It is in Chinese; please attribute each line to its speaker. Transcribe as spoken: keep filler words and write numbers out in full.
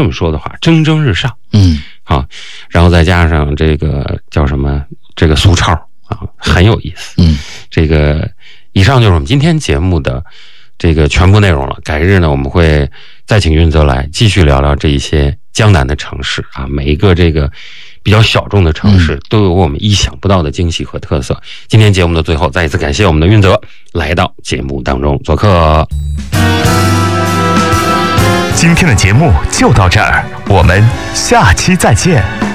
Speaker 1: 这么说的话，蒸蒸日上。
Speaker 2: 嗯，
Speaker 1: 啊，然后再加上这个叫什么，这个苏超啊，很有意思。
Speaker 2: 嗯，
Speaker 1: 这个以上就是我们今天节目的这个全部内容了。改日呢，我们会再请运泽来继续聊聊这一些江南的城市啊，每一个这个比较小众的城市都有我们意想不到的惊喜和特色。今天节目的最后，再一次感谢我们的运泽来到节目当中做客。
Speaker 3: 今天的节目就到这儿，我们下期再见。